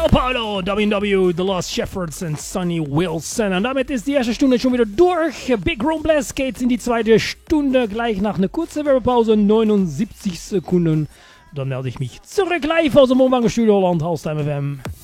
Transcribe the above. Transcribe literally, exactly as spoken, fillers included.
Sao Paulo, W and W, The Lost Shepherds und Sonny Wilson. Und damit ist die erste Stunde schon wieder durch. Big Room Blast geht's in die zweite Stunde, gleich nach einer kurzen Werbepause, neunundsiebzig Sekunden. Dann melde ich mich zurück live aus dem Umwangstudio Holland, Haus F M.